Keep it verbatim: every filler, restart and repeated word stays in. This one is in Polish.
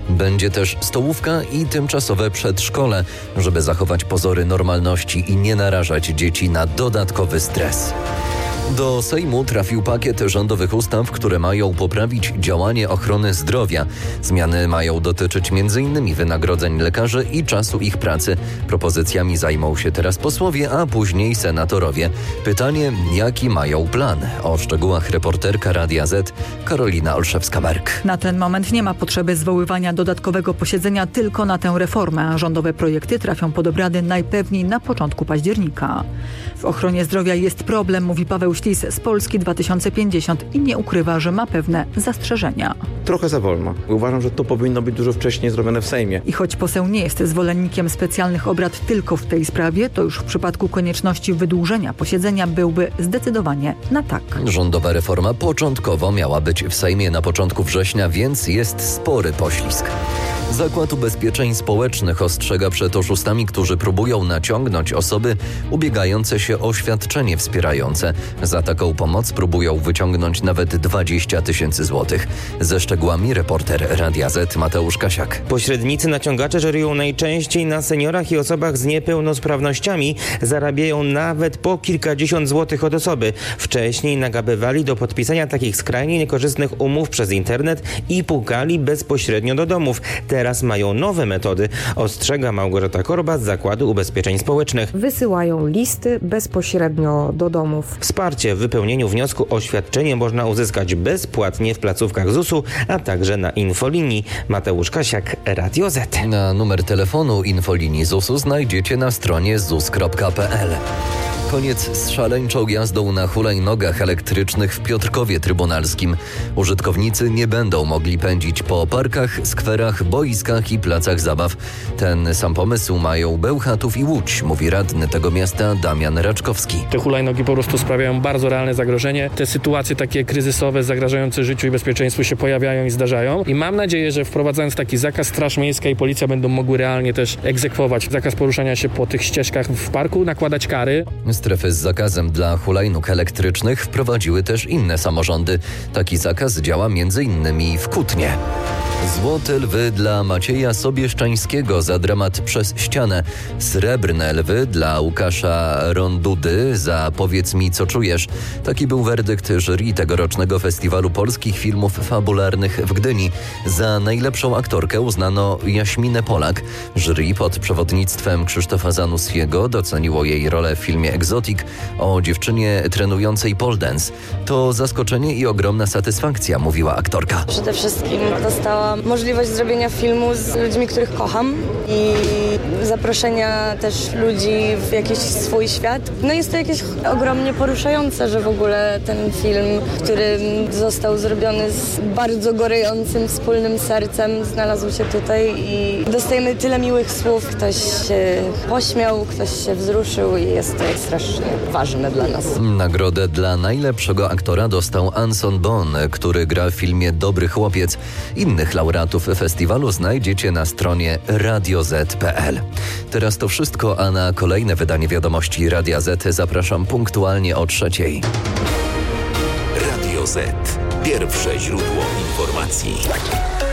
Będzie też stołówka i tymczasowe przedszkole, żeby zachować pozory normalności i nie narażać dzieci na dodatkowy stres. Do Sejmu trafił pakiet rządowych ustaw, które mają poprawić działanie ochrony zdrowia. Zmiany mają dotyczyć między innymi wynagrodzeń lekarzy i czasu ich pracy. Propozycjami zajmą się teraz posłowie, a później senatorowie. Pytanie, jaki mają plan? O szczegółach reporterka Radia Z Karolina Olszewska-Merk. Na ten moment nie ma potrzeby zwoływania dodatkowego posiedzenia tylko na tę reformę, a rządowe projekty trafią pod obrady najpewniej na początku października. W ochronie zdrowia jest problem, mówi Paweł Ślis z Polski dwa tysiące pięćdziesiąt i nie ukrywa, że ma pewne zastrzeżenia. Trochę za wolno. Uważam, że to powinno być dużo wcześniej zrobione w Sejmie. I choć poseł nie jest zwolennikiem specjalnych obrad tylko w tej sprawie, to już w przypadku konieczności wydłużenia posiedzenia byłby zdecydowanie na tak. Rządowa reforma początkowo miała być w Sejmie na początku września, więc jest spory poślizg. Zakład Ubezpieczeń Społecznych ostrzega przed oszustami, którzy próbują naciągnąć osoby ubiegające się o świadczenie wspierające. Za taką pomoc próbują wyciągnąć nawet dwadzieścia tysięcy złotych. Ze szczegółami reporter Radia Z Mateusz Kasiak. Pośrednicy naciągacze żerują najczęściej na seniorach i osobach z niepełnosprawnościami. Zarabiają nawet po kilkadziesiąt złotych od osoby. Wcześniej nagabywali do podpisania takich skrajnie niekorzystnych umów przez internet i pukali bezpośrednio do domów. Teraz mają nowe metody, ostrzega Małgorzata Korba z Zakładu Ubezpieczeń Społecznych. Wysyłają listy bezpośrednio do domów. Wsparcie w wypełnieniu wniosku o świadczenie można uzyskać bezpłatnie w placówkach zusu, a także na infolinii. Mateusz Kasiak, Radio Z. Na numer telefonu infolinii zusu znajdziecie na stronie zus kropka pe el. Koniec z szaleńczą jazdą na hulajnogach elektrycznych w Piotrkowie Trybunalskim. Użytkownicy nie będą mogli pędzić po parkach, skwerach, boiskach i placach zabaw. Ten sam pomysł mają Bełchatów i Łódź, mówi radny tego miasta Damian Raczkowski. Te hulajnogi po prostu sprawiają bardzo realne zagrożenie. Te sytuacje takie kryzysowe, zagrażające życiu i bezpieczeństwu się pojawiają i zdarzają. I mam nadzieję, że wprowadzając taki zakaz, Straż Miejska i Policja będą mogły realnie też egzekwować zakaz poruszania się po tych ścieżkach w parku, nakładać kary. Strefy z zakazem dla hulajnóg elektrycznych wprowadziły też inne samorządy. Taki zakaz działa między innymi w Kutnie. Złote lwy dla Macieja Sobieszczańskiego za dramat Przez ścianę. Srebrne lwy dla Łukasza Rondudy za Powiedz mi, co czujesz. Taki był werdykt jury tegorocznego Festiwalu Polskich Filmów Fabularnych w Gdyni. Za najlepszą aktorkę uznano Jaśminę Polak. Jury pod przewodnictwem Krzysztofa Zanussiego doceniło jej rolę w filmie Exotic o dziewczynie trenującej pole dance. To zaskoczenie i ogromna satysfakcja, mówiła aktorka. Przede wszystkim dostała możliwość zrobienia filmu z ludźmi, których kocham i zaproszenia też ludzi w jakiś swój świat. No jest to jakieś ogromnie poruszające, że w ogóle ten film, który został zrobiony z bardzo gorejącym wspólnym sercem, znalazł się tutaj i dostajemy tyle miłych słów. Ktoś się pośmiał, ktoś się wzruszył i jest to strasznie ważne dla nas. Nagrodę dla najlepszego aktora dostał Anson Bon, który gra w filmie Dobry chłopiec. Innych laureatów festiwalu znajdziecie na stronie radio zet kropka pe el. Teraz to wszystko, a na kolejne wydanie wiadomości Radia Z zapraszam punktualnie o trzeciej. Radio Z. Pierwsze źródło informacji.